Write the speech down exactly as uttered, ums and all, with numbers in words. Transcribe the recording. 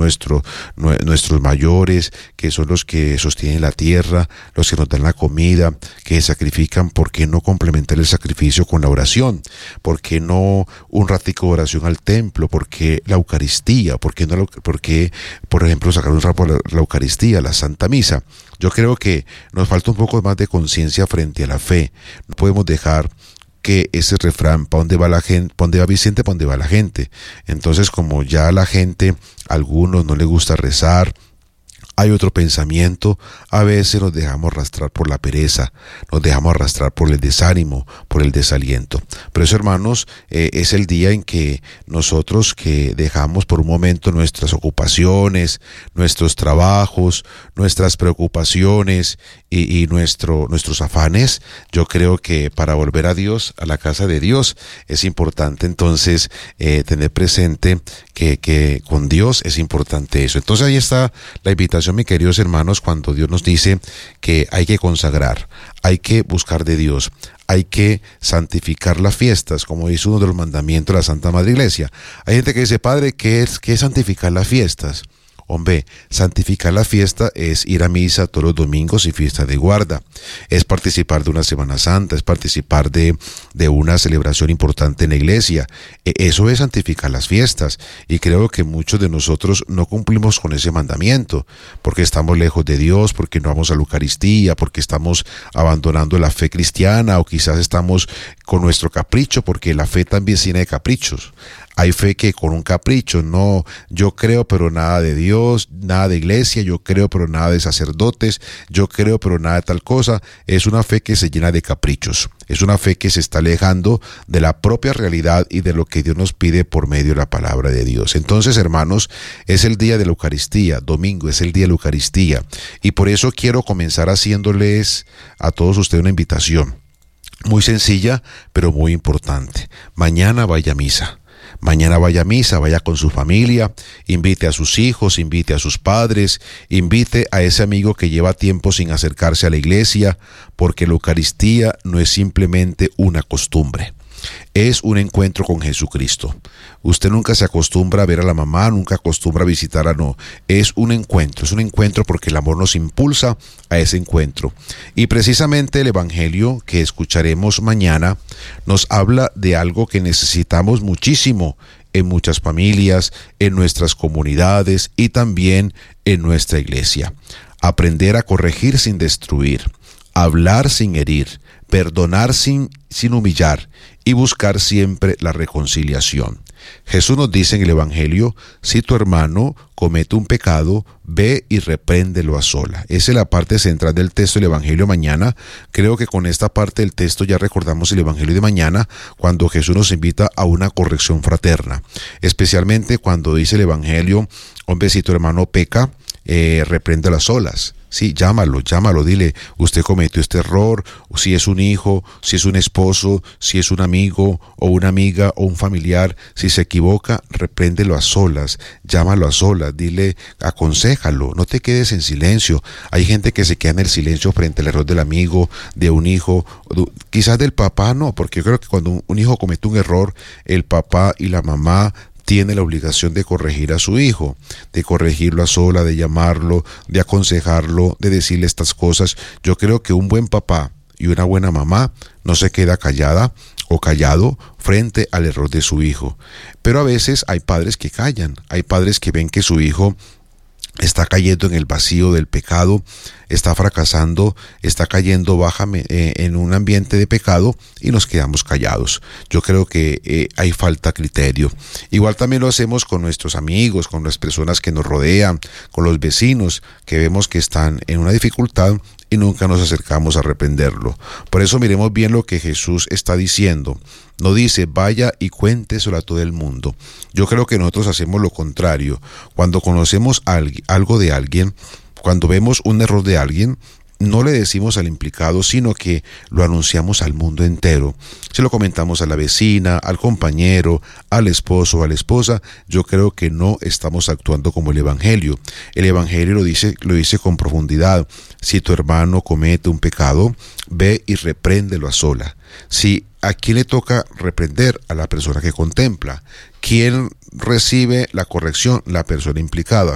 nuestro, nue- nuestros mayores, que son los que sostienen la tierra, los que nos dan la comida, que sacrifican. ¿Por qué no complementar el sacrificio con la oración? ¿Por qué no un ratico de oración al templo? ¿Por qué la Eucaristía? ¿Por qué no la, por qué, por ejemplo, sacar un rato a la, la Eucaristía, la Santa Misa? Yo creo que nos falta un poco más de conciencia frente a la fe. No podemos dejar que ese refrán, ¿para dónde va la gente? ¿Para dónde va Vicente? ¿Para dónde va la gente? Entonces, como ya a la gente, a algunos no les gusta rezar, hay otro pensamiento, a veces nos dejamos arrastrar por la pereza, nos dejamos arrastrar por el desánimo, por el desaliento. Pero eso, hermanos, eh, es el día en que nosotros que dejamos por un momento nuestras ocupaciones, nuestros trabajos, nuestras preocupaciones y, y nuestro, nuestros afanes, yo creo que para volver a Dios, a la casa de Dios, es importante entonces eh, tener presente que, que con Dios es importante eso. Entonces ahí está la invitación, mis queridos hermanos, cuando Dios nos dice que hay que consagrar, hay que buscar de Dios, hay que santificar las fiestas, como dice uno de los mandamientos de la Santa Madre Iglesia. Hay gente que dice, Padre, ¿qué es, qué es santificar las fiestas? Hombre, santificar la fiesta es ir a misa todos los domingos y fiesta de guarda, es participar de una Semana Santa, es participar de, de una celebración importante en la iglesia. Eso es santificar las fiestas, y creo que muchos de nosotros no cumplimos con ese mandamiento, porque estamos lejos de Dios, porque no vamos a la Eucaristía, porque estamos abandonando la fe cristiana, o quizás estamos con nuestro capricho, porque la fe también es llena de caprichos. Hay fe que con un capricho, no, yo creo pero nada de Dios, nada de iglesia, yo creo pero nada de sacerdotes, yo creo pero nada de tal cosa. Es una fe que se llena de caprichos, es una fe que se está alejando de la propia realidad y de lo que Dios nos pide por medio de la palabra de Dios. Entonces, hermanos, es el día de la Eucaristía, domingo es el día de la Eucaristía, y por eso quiero comenzar haciéndoles a todos ustedes una invitación muy sencilla pero muy importante. Mañana vaya a misa. Mañana vaya a misa, vaya con su familia, invite a sus hijos, invite a sus padres, invite a ese amigo que lleva tiempo sin acercarse a la iglesia, porque la Eucaristía no es simplemente una costumbre, es un encuentro con Jesucristo. Usted nunca se acostumbra a ver a la mamá, nunca acostumbra a visitarla, no. Es un encuentro, es un encuentro porque el amor nos impulsa a ese encuentro. Y precisamente el Evangelio que escucharemos mañana nos habla de algo que necesitamos muchísimo en muchas familias, en nuestras comunidades y también en nuestra iglesia. Aprender a corregir sin destruir, hablar sin herir, perdonar sin, sin humillar y buscar siempre la reconciliación. Jesús nos dice en el Evangelio, si tu hermano comete un pecado, ve y repréndelo a sola. Esa es la parte central del texto del Evangelio mañana. Creo que con esta parte del texto ya recordamos el Evangelio de mañana, cuando Jesús nos invita a una corrección fraterna. Especialmente cuando dice el Evangelio, hombre, si tu hermano peca, eh, repréndelo a solas. Sí, llámalo, llámalo, dile, usted cometió este error, si es un hijo, si es un esposo, si es un amigo o una amiga o un familiar, si se equivoca, repréndelo a solas, llámalo a solas, dile, aconséjalo, no te quedes en silencio. Hay gente que se queda en el silencio frente al error del amigo, de un hijo, quizás del papá no, porque yo creo que cuando un hijo comete un error, el papá y la mamá tiene la obligación de corregir a su hijo, de corregirlo a sola, de llamarlo, de aconsejarlo, de decirle estas cosas. Yo creo que un buen papá y una buena mamá no se queda callada o callado frente al error de su hijo. Pero a veces hay padres que callan, hay padres que ven que su hijo está cayendo en el vacío del pecado, está fracasando, está cayendo baja, eh, en un ambiente de pecado, y nos quedamos callados. Yo creo que eh, hay falta de criterio. Igual también lo hacemos con nuestros amigos, con las personas que nos rodean, con los vecinos que vemos que están en una dificultad y nunca nos acercamos a reprenderlo. Por eso miremos bien lo que Jesús está diciendo. No dice, vaya y cuénteselo a todo el mundo. Yo creo que nosotros hacemos lo contrario. Cuando conocemos algo de alguien, cuando vemos un error de alguien, no le decimos al implicado, sino que lo anunciamos al mundo entero. Se lo comentamos a la vecina, al compañero, al esposo, a la esposa. Yo creo que no estamos actuando como el Evangelio. El Evangelio lo dice, lo dice con profundidad. Si tu hermano comete un pecado, ve y repréndelo a sola. Si ¿a quién le toca reprender? A la persona que contempla. ¿Quién recibe la corrección? La persona implicada.